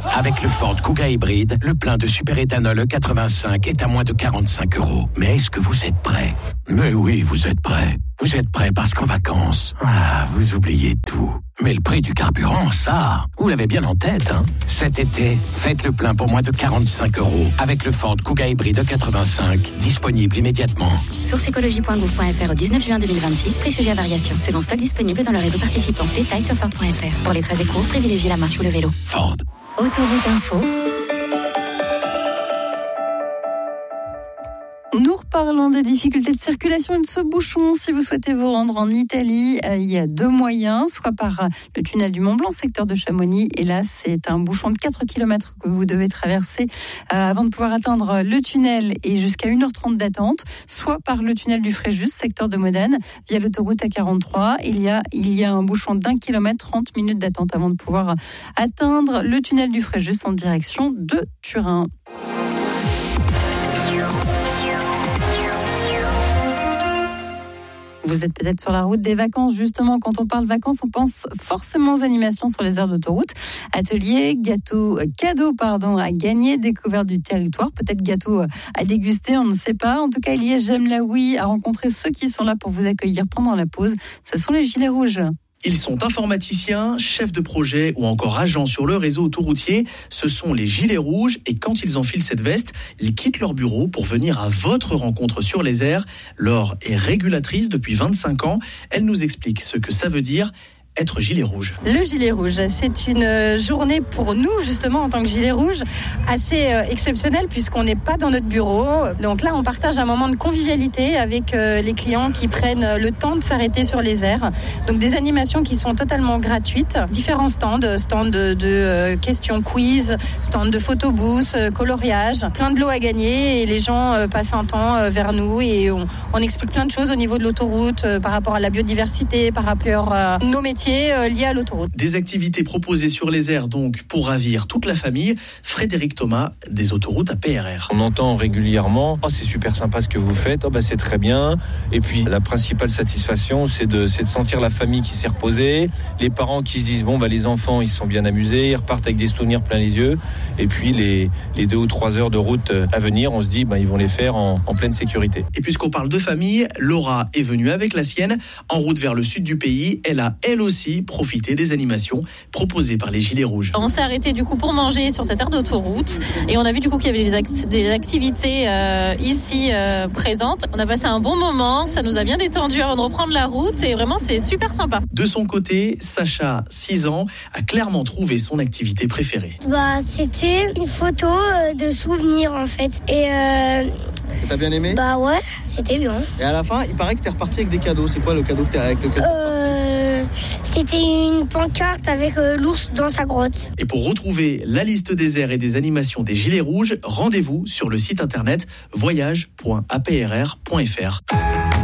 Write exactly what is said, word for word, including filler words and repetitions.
Avec le Ford Kuga hybride, le plein de superéthanol E quatre-vingt-cinq est à moins de quarante-cinq euros. Mais est-ce que vous êtes prêts ? Mais oui, vous êtes prêts. Vous êtes prêts parce qu'en vacances, ah, vous oubliez tout. Mais le prix du carburant, ça, vous l'avez bien en tête, hein ? Cet été, faites le plein pour moins de quarante-cinq euros avec le Ford Kuga hybride E quatre-vingt-cinq, disponible immédiatement. Source écologie point gouv point f r au dix-neuf juin deux mille vingt-six, prix sujet à variation, selon stock disponible dans le réseau participant. Détails sur ford point f r. Pour les trajets courts, privilégiez la marche ou le vélo. Ford. Autoroute Info. Nous reparlons des difficultés de circulation et de ce bouchon. Si vous souhaitez vous rendre en Italie, il y a deux moyens, soit par le tunnel du Mont Blanc, secteur de Chamonix. Et là, c'est un bouchon de quatre kilomètres que vous devez traverser avant de pouvoir atteindre le tunnel et jusqu'à une heure trente d'attente, soit par le tunnel du Fréjus, secteur de Modane, via l'autoroute A quarante-trois. Il y a, il y a un bouchon d'un kilomètre, trente minutes d'attente avant de pouvoir atteindre le tunnel du Fréjus en direction de Turin. Vous êtes peut-être sur la route des vacances. Justement, quand on parle vacances, on pense forcément aux animations sur les aires d'autoroute. Ateliers, gâteaux, cadeaux pardon, à gagner, découverte du territoire, peut-être gâteaux à déguster, on ne sait pas. En tout cas, il y a J'aime la oui à rencontrer ceux qui sont là pour vous accueillir pendant la pause. Ce sont les Gilets Rouges. Ils sont informaticiens, chefs de projet ou encore agents sur le réseau autoroutier. Ce sont les Gilets Rouges et quand ils enfilent cette veste, ils quittent leur bureau pour venir à votre rencontre sur les aires. Laure est régulatrice depuis vingt-cinq ans. Elle nous explique ce que ça veut dire être gilet rouge. Le gilet rouge, c'est une journée pour nous justement en tant que gilet rouge assez exceptionnelle puisqu'on n'est pas dans notre bureau. Donc là, on partage un moment de convivialité avec les clients qui prennent le temps de s'arrêter sur les aires. Donc des animations qui sont totalement gratuites, différents stands, stands de, de questions quiz, stands de photobooths, coloriage, plein de lots à gagner et les gens passent un temps vers nous et on, on explique plein de choses au niveau de l'autoroute par rapport à la biodiversité, par rapport à nos métiers liés à l'autoroute. Des activités proposées sur les aires donc pour ravir toute la famille. Frédéric Thomas des autoroutes à P R R. On entend régulièrement « Oh, c'est super sympa ce que vous faites, oh, bah, c'est très bien ». Et puis la principale satisfaction, c'est de, c'est de sentir la famille qui s'est reposée, les parents qui se disent « Bon, bah, les enfants, ils se sont bien amusés, ils repartent avec des souvenirs plein les yeux ». Et puis les, les deux ou trois heures de route à venir, on se dit bah, « Ils vont les faire en, en pleine sécurité ». Et puisqu'on parle de famille, Laura est venue avec la sienne en route vers le sud du pays. Elle a elle aussi aussi profiter des animations proposées par les Gilets Rouges. On s'est arrêté du coup pour manger sur cette aire d'autoroute et on a vu du coup qu'il y avait des, act- des activités euh, ici euh, présentes. On a passé un bon moment, ça nous a bien détendu avant de reprendre la route et vraiment c'est super sympa. De son côté, Sacha, six ans, a clairement trouvé son activité préférée. Bah, c'était une photo de souvenir en fait et euh... T'as bien aimé ? Bah ouais, c'était bien. Et à la fin, il paraît que t'es reparti avec des cadeaux. C'est quoi le cadeau que t'es avec le cadeau euh, C'était une pancarte avec euh, l'ours dans sa grotte. Et pour retrouver la liste des aires et des animations des Gilets Rouges, rendez-vous sur le site internet voyage point a p r r point f r.